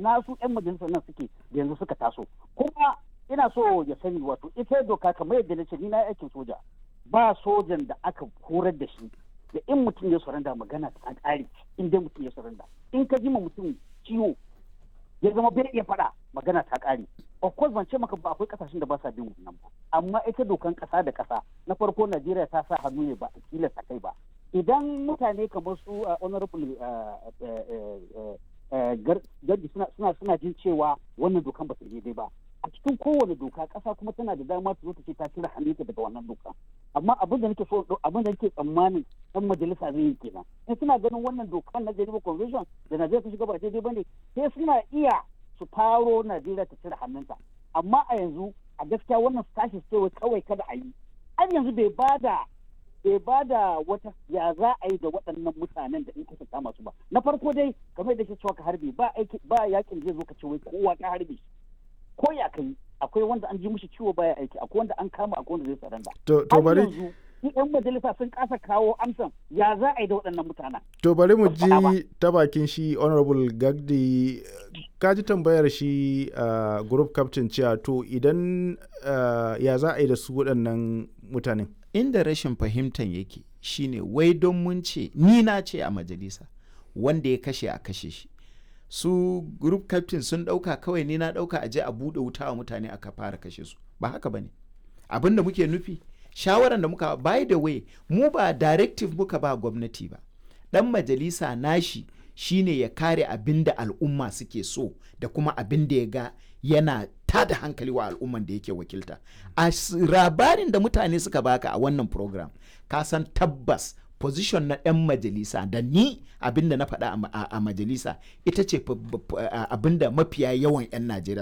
ina su 'yan majalisar nan suke da yanzu suka taso. Kuma ina so ya sani wato ita doka kamar yadda na ce ni na aikin soja, ba sojan da aka horar da shi da in mutum ya surrenda magana ta ƙare, in dai mutum ya surrenda, in ka ji ma mutum ciwo ya zama bai iya faɗa magana ta ƙare. Of course ban ce maka ba akwai kasashen da ba sa bin wannan ba, amma ita dokan ƙasa da ƙasa na farko Najeriya ta sa hannu ne ba a tilasta kai ba. Idan mutane kamar su honorable Gardi suna jin cewa wannan dokan ba su daidai ba, a cikin kowane doka ƙasa kuma tana da dama ta zo ta ce ta cire hannunta daga wannan doka. Amma abin da nake tsammanin ɗan majalisa zai yi kenan, in suna ganin wannan dokan na Geneva Convention da Najeriya ta shiga ba daidai ba ne, sai suna iya su faro Najeriya ta cire hannunta. Amma a yanzu a gaskiya wannan tashi cewa kawai kada a yi, an yanzu bai bada wata ya za a yi da waɗannan mutanen da in kasa kama su ba. Na farko dai kamar da ke cewa ka harbe ba yakin zai zo ka ce wai kowa ka harbe ko ya kai, akwai wanda an ji mushi ciwo baya aiki, akwai wanda an kama, akwai wanda zai saranda. To bari yanzu yan majalisa sun kasa kawo amsan ya za a yi da waɗannan mutanen. To bari mu ji ta bakin shi honorable Gagdi, ka ji tambayar shi group captain cewa to idan ya za a yi da su waɗannan mutanen. Inda rashin fahimtan yake shine wai don mun ce ni na ce a majalisa wanda ya kashe a kashe shi, su group captain sun dauka kawai ni na dauka aje a bude wuta wa mutane aka fara kashe su. Ba haka bane abinda muke nufi. Shawaran da muka, by the way, mu ba directive muka ba gwamnati ba, dan majalisa nashi shine ya kare abinda al'umma suke so da kuma abinda ya ga yana tada hankali wa al'umman da yake wakilta. A labarin da mutane suka baka a wannan program, ka san tabbas position na 'yan majalisa da ni abinda na faɗa a majalisa ita ce abinda mafiya yawan 'yan Najeriya